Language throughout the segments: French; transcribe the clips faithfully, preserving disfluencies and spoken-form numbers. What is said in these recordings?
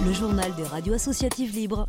Le journal des radios associatives libres.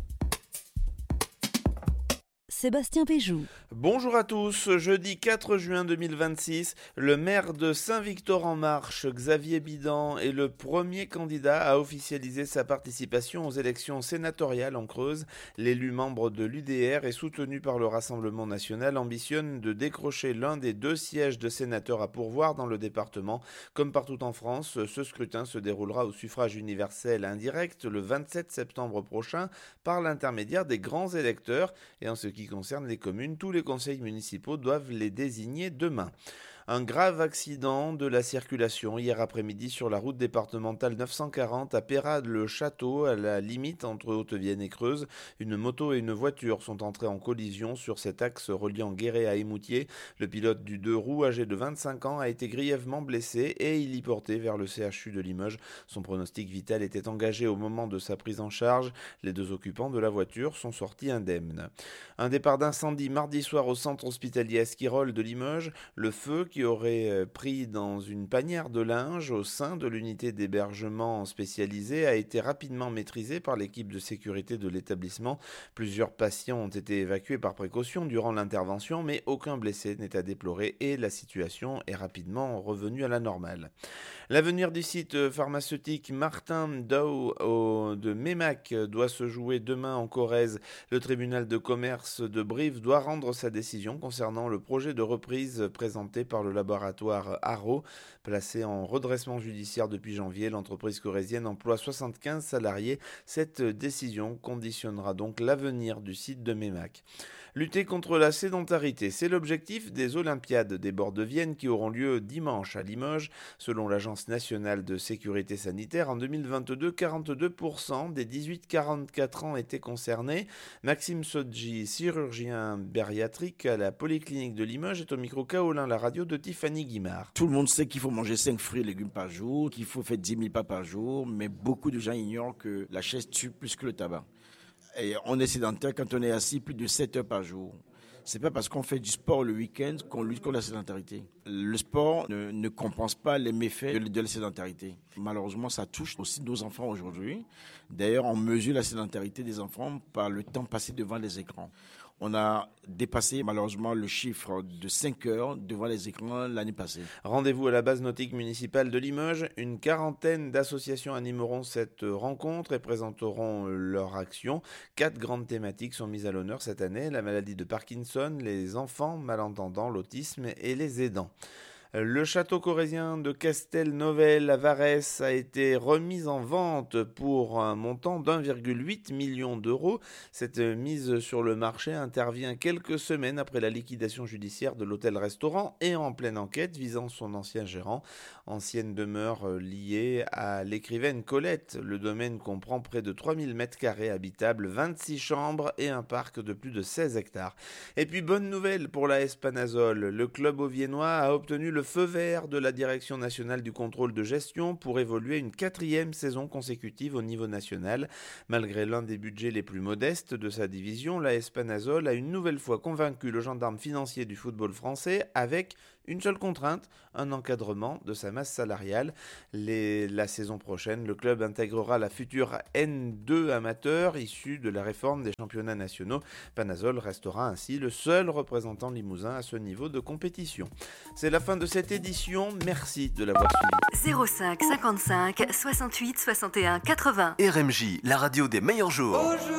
Sébastien Péjou. Bonjour à tous, jeudi quatre juin deux mille vingt-six, le maire de Saint-Victor-en-Marche, Xavier Bidan, est le premier candidat à officialiser sa participation aux élections sénatoriales en Creuse. L'élu membre de l'U D R et soutenu par le Rassemblement national ambitionne de décrocher l'un des deux sièges de sénateur à pourvoir dans le département. Comme partout en France, ce scrutin se déroulera au suffrage universel indirect le vingt-sept septembre prochain par l'intermédiaire des grands électeurs. Et en ce qui concerne les communes, tous les conseils municipaux doivent les désigner demain. Un grave accident de la circulation hier après-midi sur la route départementale neuf cent quarante à Peyrade-le-Château, à la limite entre Haute-Vienne et Creuse. Une moto et une voiture sont entrées en collision sur cet axe reliant Guéret à Émoutier. Le pilote du deux roues, âgé de vingt-cinq ans, a été grièvement blessé et il y porté vers le C H U de Limoges. Son pronostic vital était engagé au moment de sa prise en charge. Les deux occupants de la voiture sont sortis indemnes. Un départ d'incendie mardi soir au centre hospitalier Esquirol de Limoges. Le feu qui aurait pris dans une panière de linge au sein de l'unité d'hébergement spécialisée a été rapidement maîtrisé par l'équipe de sécurité de l'établissement. Plusieurs patients ont été évacués par précaution durant l'intervention, mais aucun blessé n'est à déplorer et la situation est rapidement revenue à la normale. L'avenir du site pharmaceutique Martin Daou de Meymac doit se jouer demain en Corrèze. Le tribunal de commerce de Brive doit rendre sa décision concernant le projet de reprise présenté par le laboratoire Haro. Placé en redressement judiciaire depuis janvier, l'entreprise corrézienne emploie soixante-quinze salariés. Cette décision conditionnera donc l'avenir du site de Meymac. Lutter contre la sédentarité, c'est l'objectif des Olympiades des bords de Vienne qui auront lieu dimanche à Limoges. Selon l'Agence nationale de sécurité sanitaire, en deux mille vingt-deux, quarante-deux pour cent des dix-huit à quarante-quatre ans étaient concernés. Maxime Sodji, chirurgien bariatrique à la Polyclinique de Limoges, est au micro Kaolin, la radio de Tiffany Guimard. Tout le monde sait qu'il faut manger cinq fruits et légumes par jour, qu'il faut faire dix mille pas par jour, mais beaucoup de gens ignorent que la chaise tue plus que le tabac. Et on est sédentaire quand on est assis plus de sept heures par jour. C'est pas parce qu'on fait du sport le week-end qu'on lutte contre la sédentarité. Le sport ne, ne compense pas les méfaits de, de la sédentarité. Malheureusement, ça touche aussi nos enfants aujourd'hui. D'ailleurs, on mesure la sédentarité des enfants par le temps passé devant les écrans. On a dépassé malheureusement le chiffre de cinq heures devant les écrans l'année passée. Rendez-vous à la base nautique municipale de Limoges. Une quarantaine d'associations animeront cette rencontre et présenteront leur action. Quatre grandes thématiques sont mises à l'honneur cette année: la maladie de Parkinson, les enfants malentendants, l'autisme et les aidants. Le château corrézien de Castelnovel à Varès a été remis en vente pour un montant d'un virgule huit million d'euros. Cette mise sur le marché intervient quelques semaines après la liquidation judiciaire de l'hôtel-restaurant et en pleine enquête visant son ancien gérant. Ancienne demeure liée à l'écrivaine Colette. Le domaine comprend près de trois mille mètres carrés habitables, vingt-six chambres et un parc de plus de seize hectares. Et puis bonne nouvelle pour l'A S Panazol. Le club auviennois a obtenu le feu vert de la Direction nationale du contrôle de gestion pour évoluer une quatrième saison consécutive au niveau national. Malgré l'un des budgets les plus modestes de sa division, l'A S Panazol a une nouvelle fois convaincu le gendarme financier du football français avec une seule contrainte, un encadrement de sa masse salariale. Les, la saison prochaine, le club intégrera la future N deux amateur issue de la réforme des championnats nationaux. Panazol restera ainsi le seul représentant limousin à ce niveau de compétition. C'est la fin de cette édition. Merci de l'avoir suivi. zéro cinq cinquante-cinq soixante-huit soixante et un quatre-vingts. R M J, la radio des meilleurs jours.